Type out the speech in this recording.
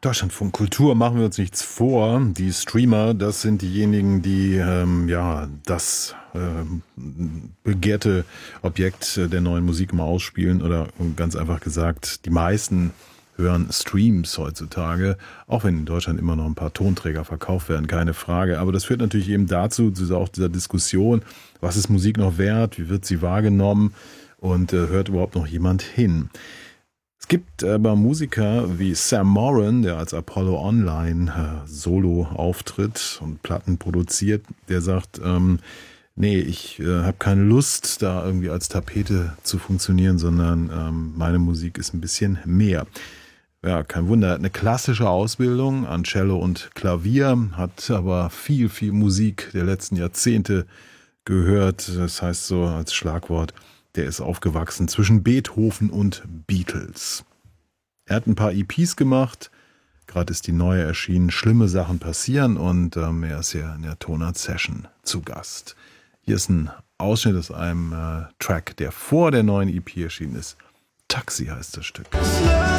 Deutschlandfunk Kultur, machen wir uns nichts vor. Die Streamer, das sind diejenigen, die das begehrte Objekt der neuen Musik mal ausspielen oder ganz einfach gesagt, die meisten hören Streams heutzutage, auch wenn in Deutschland immer noch ein paar Tonträger verkauft werden, keine Frage. Aber das führt natürlich eben dazu, auch dieser Diskussion, was ist Musik noch wert, wie wird sie wahrgenommen und hört überhaupt noch jemand hin? Es gibt aber Musiker wie Sam Moran, der als Apollo Online Solo auftritt und Platten produziert, der sagt, nee, ich habe keine Lust, da irgendwie als Tapete zu funktionieren, sondern meine Musik ist ein bisschen mehr. Ja, kein Wunder, er hat eine klassische Ausbildung an Cello und Klavier, hat aber viel, viel Musik der letzten Jahrzehnte gehört. Das heißt so als Schlagwort, der ist aufgewachsen zwischen Beethoven und Beatles. Er hat ein paar EPs gemacht, gerade ist die neue erschienen, Schlimme Sachen passieren und er ist hier in der Tonart Session zu Gast. Hier ist ein Ausschnitt aus einem Track, der vor der neuen EP erschienen ist. Taxi heißt das Stück.